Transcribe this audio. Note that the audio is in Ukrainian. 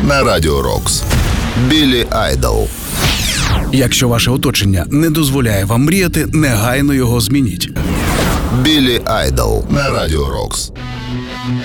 на Радіо Рокс. Біллі Айдол. Якщо ваше оточення не дозволяє вам мріяти, негайно його змініть. Біллі Айдол на Радіо Рокс.